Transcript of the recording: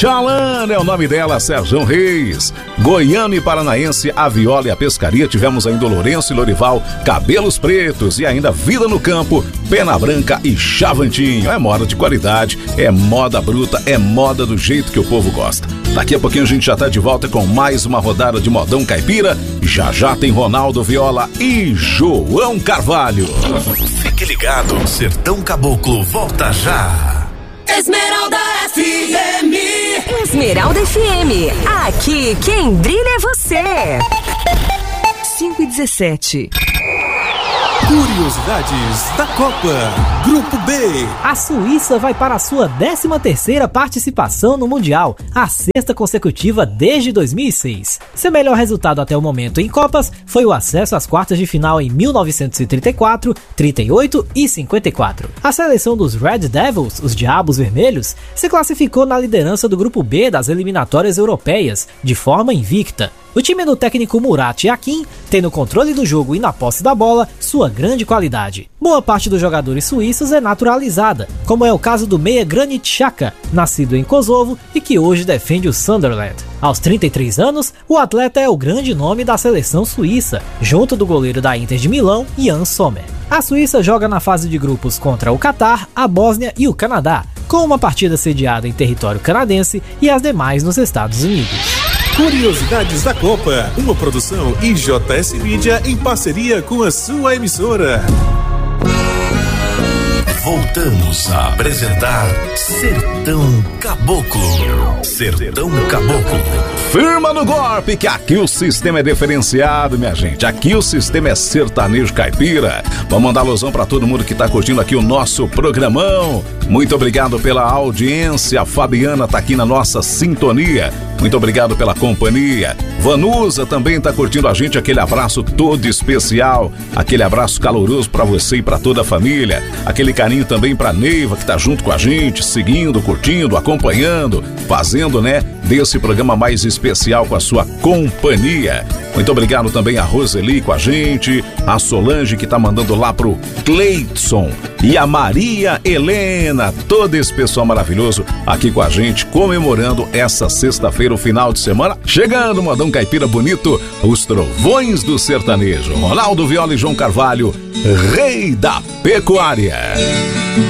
Xalana é o nome dela, Sérgio Reis. Goiano e paranaense, a viola e a pescaria. Tivemos ainda Lourenço e Lorival, Cabelos Pretos e ainda Vida no Campo, Pena Branca e Chavantinho. É moda de qualidade, é moda bruta, é moda do jeito que o povo gosta. Daqui a pouquinho a gente já tá de volta com mais uma rodada de modão caipira. Já já tem Ronaldo Viola e João Carvalho. Fique ligado, Sertão Caboclo volta já. Esmeralda FM. Esmeralda FM. Aqui quem brilha é você. 5:17. Curiosidades da Copa. Grupo B. A Suíça vai para a sua 13ª participação no Mundial, a 6ª consecutiva desde 2006. Seu melhor resultado até o momento em Copas foi o acesso às quartas de final em 1934, 38 e 54. A seleção dos Red Devils, os Diabos Vermelhos, se classificou na liderança do Grupo B das eliminatórias europeias, de forma invicta. O time do técnico Murat Yakin tem no controle do jogo e na posse da bola sua grande qualidade. Boa parte dos jogadores suíços é naturalizada, como é o caso do meia Granit Xhaka, nascido em Kosovo e que hoje defende o Sunderland. Aos 33 anos, o atleta é o grande nome da seleção suíça, junto do goleiro da Inter de Milão, Jan Sommer. A Suíça joga na fase de grupos contra o Catar, a Bósnia e o Canadá, com uma partida sediada em território canadense e as demais nos Estados Unidos. Curiosidades da Copa, uma produção IJS Mídia em parceria com a sua emissora. Voltamos a apresentar Sertão Caboclo. Sertão Caboclo. Firma no golpe, que aqui o sistema é diferenciado, minha gente. Aqui o sistema é sertanejo caipira. Vamos mandar alusão pra todo mundo que tá curtindo aqui o nosso programão. Muito obrigado pela audiência. A Fabiana tá aqui na nossa sintonia. Muito obrigado pela companhia. Vanusa também tá curtindo a gente. Aquele abraço todo especial. Aquele abraço caloroso pra você e pra toda a família. Aquele carinho também pra Neiva, que tá junto com a gente, seguindo, curtindo, acompanhando, fazendo, desse programa mais especial com a sua companhia. Muito obrigado também a Roseli com a gente, a Solange que tá mandando lá pro Cleidson e a Maria Helena, todo esse pessoal maravilhoso aqui com a gente, comemorando essa sexta-feira, o final de semana. Chegando, modão caipira bonito, os trovões do sertanejo. Ronaldo Viola e João Carvalho, rei da pecuária.